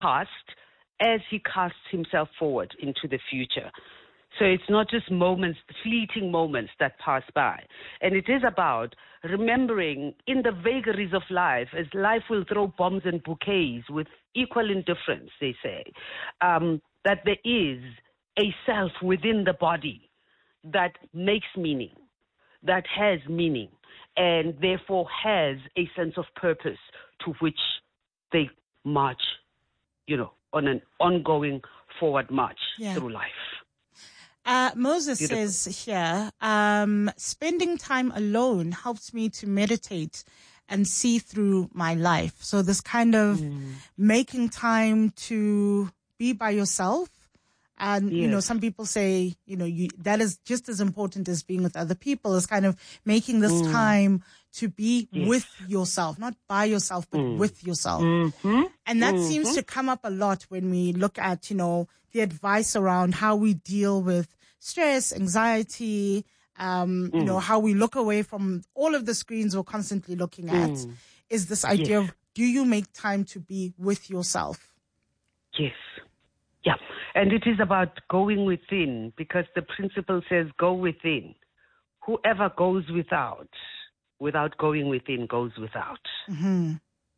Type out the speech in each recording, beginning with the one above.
past as he casts himself forward into the future. So it's not just moments, fleeting moments that pass by. And it is about remembering in the vagaries of life, as life will throw bombs and bouquets with equal indifference, they say, that there is a self within the body that makes meaning, that has meaning, and therefore has a sense of purpose to which they march, on an ongoing forward march through life. Moses says here, spending time alone helps me to meditate and see through my life. So this kind of making time to be by yourself. And, some people say, that is just as important as being with other people, is kind of making this time to be with yourself, not by yourself, but with yourself. Mm-hmm. And that seems to come up a lot when we look at, the advice around how we deal with stress, anxiety, how we look away from all of the screens we're constantly looking at, is this idea of, do you make time to be with yourself? Yes. Yeah. And it is about going within, because the principle says go within. Whoever goes without going within, goes without. Mm-hmm.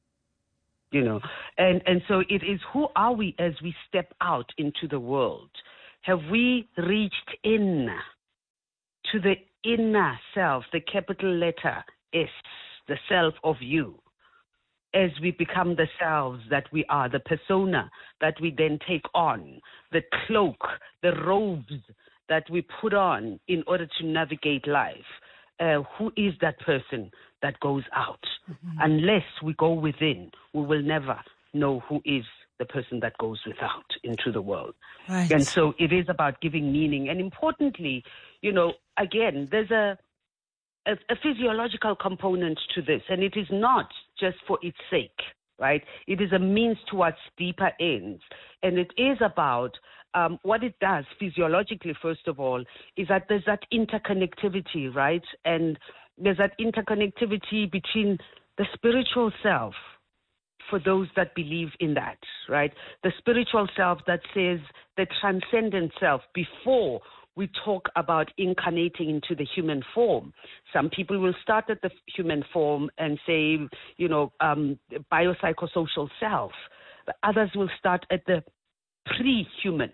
And so it is, who are we as we step out into the world? Have we reached in to the inner self, the capital letter S, the self of you, as we become the selves that we are, the persona that we then take on, the cloak, the robes that we put on in order to navigate life? Who is that person that goes out? Mm-hmm. Unless we go within, we will never know who is the person that goes without into the world. Right. And so it is about giving meaning. And importantly, again, there's a physiological component to this, and it is not just for its sake, right? It is a means towards deeper ends. And it is about what it does physiologically, first of all, is that there's that interconnectivity, right? And there's that interconnectivity between the spiritual self, for those that believe in that, right? The spiritual self that says the transcendent self before we talk about incarnating into the human form. Some people will start at the human form and say, biopsychosocial self. But others will start at the pre-human,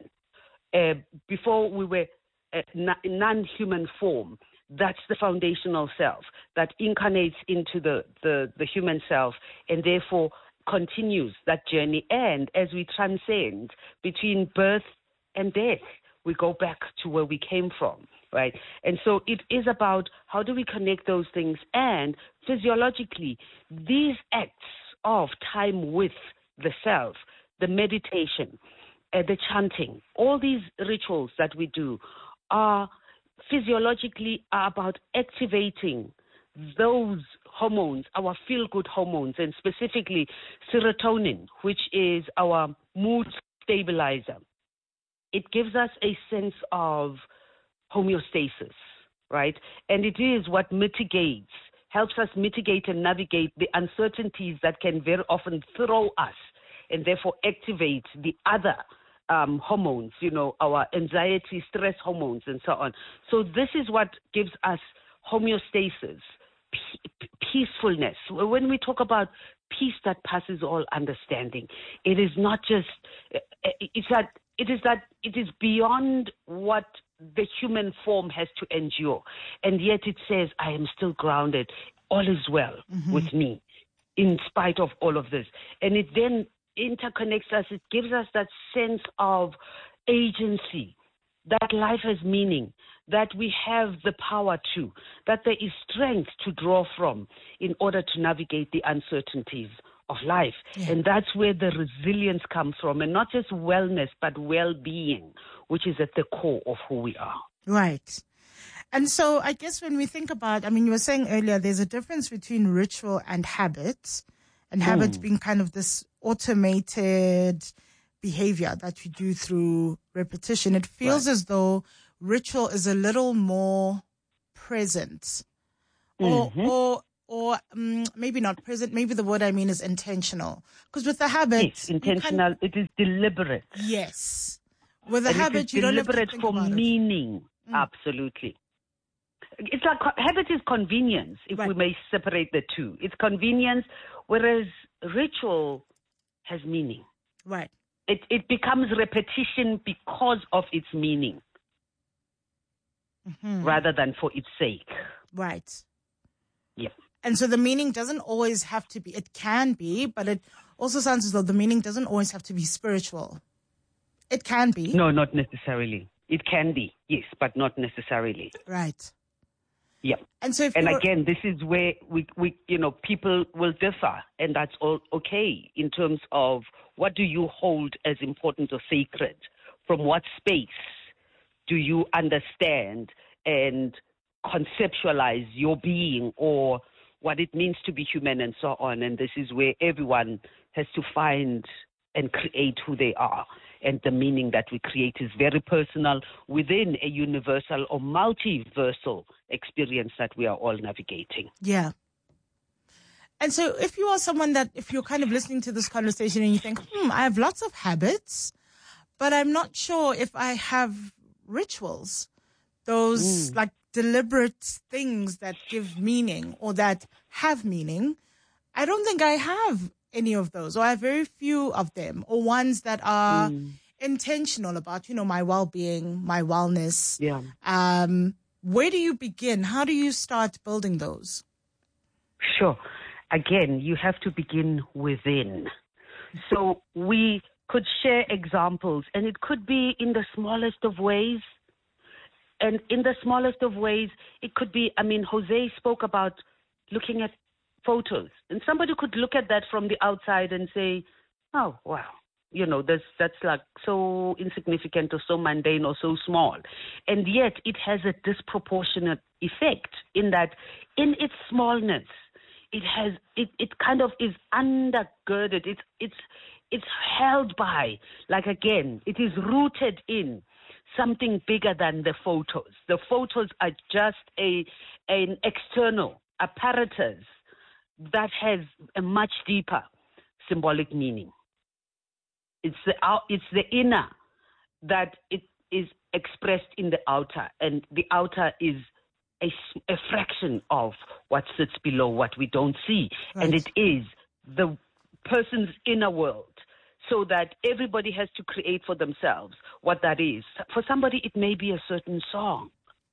before we were non-human form. That's the foundational self that incarnates into the human self, and therefore continues that journey. And as we transcend between birth and death, we go back to where we came from, right? And so it is about how do we connect those things. And physiologically, these acts of time with the self, the meditation, the chanting, all these rituals that we do are physiologically about activating those hormones, our feel-good hormones, and specifically serotonin, which is our mood stabilizer. It gives us a sense of homeostasis, right? And it is what helps us mitigate and navigate the uncertainties that can very often throw us and therefore activate the other hormones, our anxiety, stress hormones, and so on. So this is what gives us homeostasis, peacefulness. When we talk about peace that passes all understanding, it is not just, it is beyond what the human form has to endure. And yet it says, I am still grounded. All is well with me in spite of all of this. And it then interconnects us. It gives us that sense of agency, that life has meaning, that we have the power to, that there is strength to draw from in order to navigate the uncertainties of life. Yeah. And that's where the resilience comes from, and not just wellness, but well-being, which is at the core of who we are. Right. And so I guess when we think about, you were saying earlier, there's a difference between ritual and habits, and habits being kind of this automated behavior that you do through repetition. It feels as though ritual is a little more present, or or maybe not present. Maybe the word I mean is intentional. Because with the habit, yes, intentional. It is deliberate. Yes, with the habit, you don't have to think for about meaning. Absolutely. It's like habit is convenience, if we may separate the two. It's convenience, whereas ritual has meaning. Right. It becomes repetition because of its meaning, rather than for its sake. Right. Yep. And so the meaning doesn't always have to be, it can be, but it also sounds as though the meaning doesn't always have to be spiritual. It can be. No, not necessarily. It can be, yes, but not necessarily. Right. Yeah. And so again, this is where we people will differ, and that's all okay in terms of what do you hold as important or sacred? From what space do you understand and conceptualize your being or what it means to be human and so on? And this is where everyone has to find and create who they are. And the meaning that we create is very personal within a universal or multiversal experience that we are all navigating. Yeah. And so if you are someone that, if you're kind of listening to this conversation and you think, I have lots of habits, but I'm not sure if I have rituals, those like deliberate things that give meaning or that have meaning, I don't think I have any of those, or I have very few of them, or ones that are intentional about, my well-being, my wellness. Yeah. Where do you begin? How do you start building those? Sure. Again, you have to begin within. So we could share examples, and it could be in the smallest of ways. And in the smallest of ways, it could be, Jose spoke about looking at photos, and somebody could look at that from the outside and say, oh, wow, that's like so insignificant or so mundane or so small. And yet it has a disproportionate effect in that in its smallness, it kind of is undergirded. It's held by, like, again, it is rooted in something bigger than the photos. The photos are just an external apparatus that has a much deeper symbolic meaning. It's the inner that it is expressed in the outer, and the outer is a fraction of what sits below, what we don't see. Right. And it is the person's inner world, so that everybody has to create for themselves what that is. For somebody, it may be a certain song.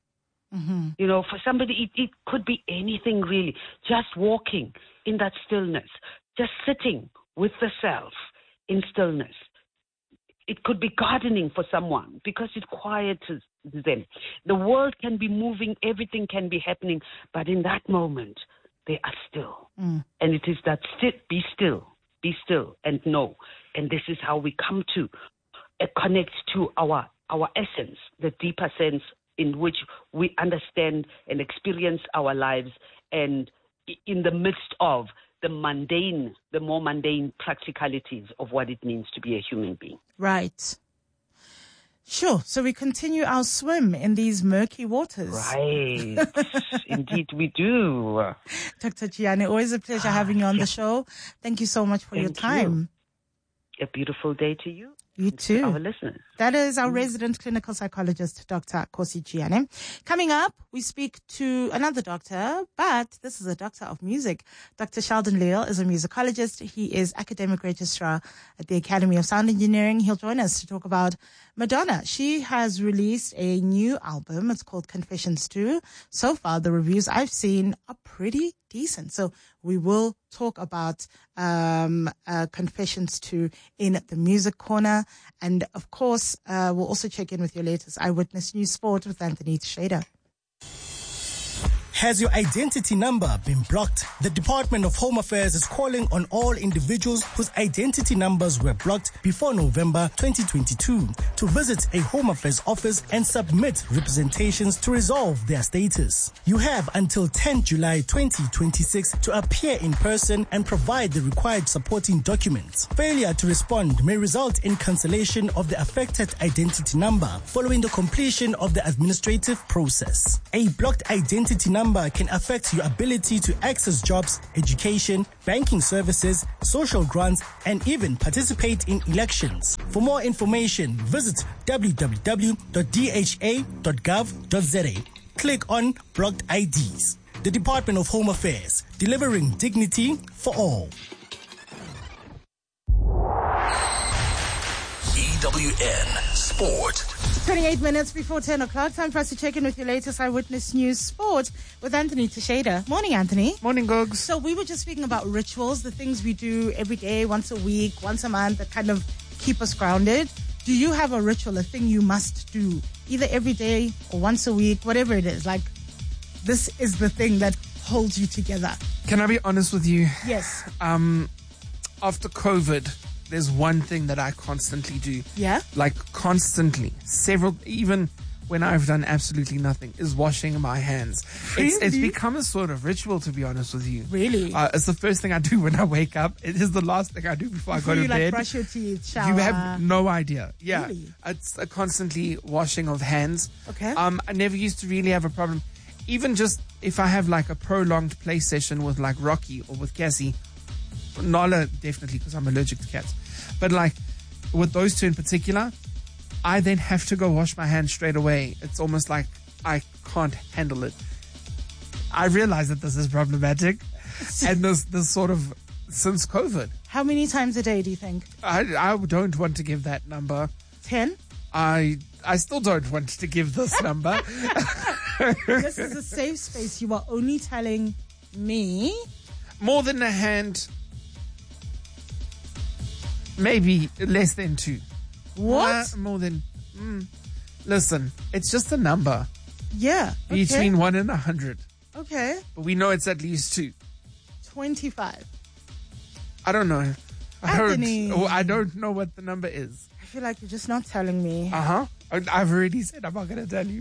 For somebody, it could be anything really. Just walking in that stillness, just sitting with the self in stillness. It could be gardening for someone because it quiets them. The world can be moving, everything can be happening, but in that moment, they are still. And it is that be still and know. And this is how we come to connect to our essence, the deeper sense in which we understand and experience our lives, and in the midst of the more mundane practicalities of what it means to be a human being. Right. Sure. So we continue our swim in these murky waters. Right. Indeed we do. Dr. Tjiane, always a pleasure having you on the show. Thank you so much for your time. A beautiful day to you. You too. To our listeners. That is our resident clinical psychologist, Dr. Kgosi Tjiane. Coming up, we speak to another doctor, but this is a doctor of music. Dr. Sheldon Leal is a musicologist. He is academic registrar at the Academy of Sound Engineering. He'll join us to talk about Madonna. She has released a new album. It's called Confessions 2. So far, the reviews I've seen are pretty decent. So we will talk about Confessions 2 in the Music Corner. And of course, we'll also check in with your latest Eyewitness News Sport with Anthony Tsheda. Has your identity number been blocked? The Department of Home Affairs is calling on all individuals whose identity numbers were blocked before November 2022 to visit a Home Affairs office and submit representations to resolve their status. You have until 10 July 2026 to appear in person and provide the required supporting documents. Failure to respond may result in cancellation of the affected identity number following the completion of the administrative process. A blocked identity number number can affect your ability to access jobs, education, banking services, social grants, and even participate in elections. For more information, visit www.dha.gov.za. Click on Blocked IDs. The Department of Home Affairs, delivering dignity for all. EWN Sport. 28 minutes before 10 o'clock. Time for us to check in with your latest Eyewitness News Sport with Anthony Teixeira. Morning, Anthony. Morning, Gogs. So we were just speaking about rituals, the things we do every day, once a week, once a month, that kind of keep us grounded. Do you have a ritual, a thing you must do, either every day or once a week, whatever it is? Like, this is the thing that holds you together. Can I be honest with you? Yes. After COVID, there's one thing that I constantly do. Yeah? Like constantly. Even when I've done absolutely nothing, is washing my hands. Really? It's become a sort of ritual, to be honest with you. Really? It's the first thing I do when I wake up. It is the last thing I do before I go to you bed. Brush your teeth, shower. You have no idea. Yeah. Really? It's a constantly washing of hands. Okay. I never used to really have a problem. Even just if I have like a prolonged play session with like Rocky or with Cassie, Nala definitely, because I'm allergic to cats. But like with those two in particular, I then have to go wash my hands straight away. It's almost like I can't handle it. I realize that this is problematic. And this sort of since COVID. How many times a day do you think? I don't want to give that number. 10? I still don't want to give this number. This is a safe space. You are only telling me. More than a hand. Maybe less than 2. What? More than... Listen, it's just a number. Yeah. Okay. Between 1 and 100. Okay. But we know it's at least 2. 25. I don't know. Anthony. I don't know what the number is. I feel like you're just not telling me. I've already said I'm not going to tell you.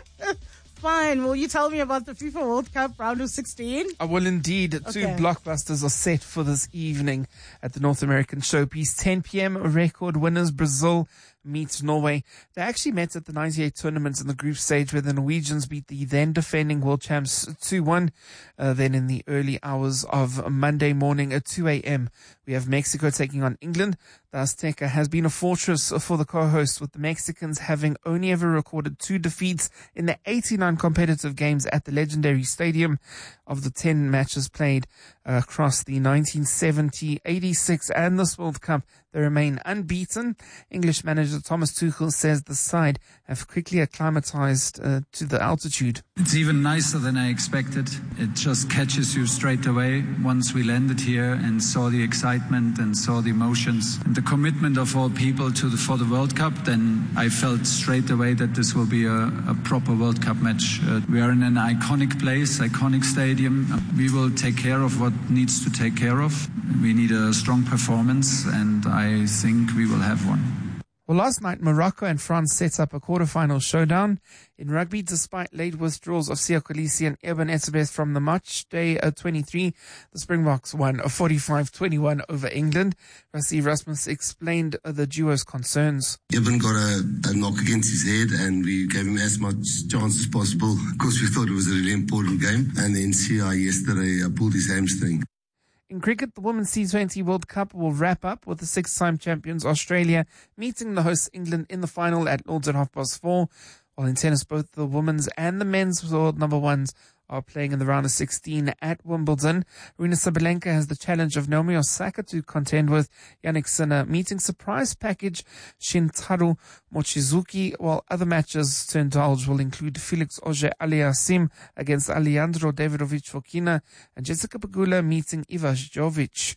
Fine. Will you tell me about the FIFA World Cup round of 16? I will indeed. Okay. 2 blockbusters are set for this evening at the North American Showpiece. 10 p.m. record winners Brazil meets Norway. They actually met at the 98 tournament in the group stage where the Norwegians beat the then defending world champs 2-1. Then in the early hours of Monday morning at 2 a.m. we have Mexico taking on England. The Azteca has been a fortress for the co-hosts, with the Mexicans having only ever recorded 2 defeats in the 89 competitive games at the legendary stadium. Of the 10 matches played across the 1970, 86 and this World Cup, they remain unbeaten. English manager Thomas Tuchel says the side have quickly acclimatized to the altitude. It's even nicer than I expected. It just catches you straight away once we landed here and saw the excitement and saw the emotions and the commitment of all people for the World Cup. Then I felt straight away that this will be a proper World Cup match. We are in an iconic place, iconic stadium. We will take care of what needs to take care of. We need a strong performance, and I think we will have one. Well, last night, Morocco and France set up a quarterfinal showdown. In rugby, despite late withdrawals of Siya Kolisi and Eben Etzebeth from the match day 23, the Springboks won 45-21 over England. Rassie Erasmus explained the duo's concerns. Eben got a knock against his head and we gave him as much chance as possible. Of course, we thought it was a really important game. And then Siya yesterday pulled his hamstring. In cricket, the Women's T20 World Cup will wrap up with the 6-time champions Australia meeting the hosts England in the final at Lords at 4:30. While in tennis, both the women's and the men's world number ones are playing in the round of 16 at Wimbledon. Aryna Sabalenka has the challenge of Naomi Osaka to contend with. Yannick Sinner meeting surprise package Shintaro Mochizuki, while other matches to indulge will include Felix Auger-Aliassime against Alejandro Davidovich Fokina and Jessica Pegula meeting Iva Jovic.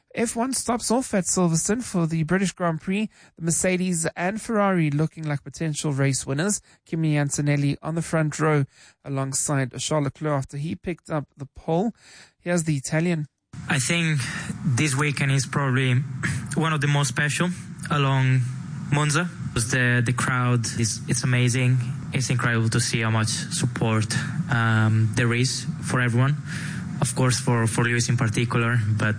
F1 stops off at Silverstone for the British Grand Prix. The Mercedes and Ferrari looking like potential race winners. Kimi Antonelli on the front row alongside Charles Leclerc after he picked up the pole. Here's the Italian. I think this weekend is probably one of the most special along Monza. The crowd it's amazing. It's incredible to see how much support there is for everyone. Of course, for Lewis in particular, but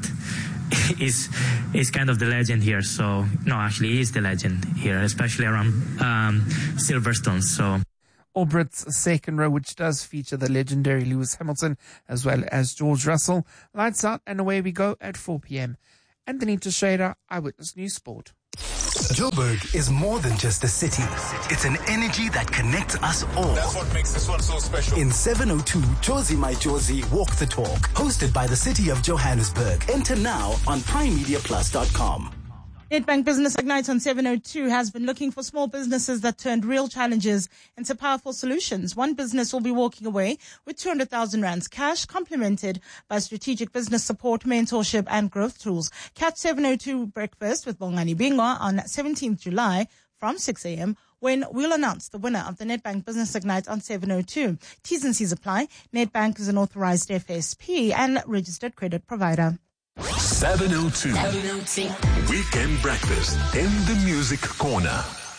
is kind of the legend here. So no, actually, he is the legend here, especially around Silverstone. So Albert's second row, which does feature the legendary Lewis Hamilton as well as George Russell. Lights out and away we go at 4 p.m. Anthony Teixeira, Eyewitness News Sport. Joburg is more than just a city. It's an energy that connects us all. That's what makes this one so special. In 702, Josie My Josie Walk the Talk, hosted by the City of Johannesburg. Enter now on primemediaplus.com. Nedbank Business Ignite on 702 has been looking for small businesses that turned real challenges into powerful solutions. One business will be walking away with 200,000 rands cash, complemented by strategic business support, mentorship and growth tools. Catch 702 Breakfast with Bongani Bingwa on 17th July from 6 a.m. when we'll announce the winner of the Nedbank Business Ignite on 702. T's and C's apply. Nedbank is an authorized FSP and registered credit provider. 702. Weekend Breakfast in the Music Corner.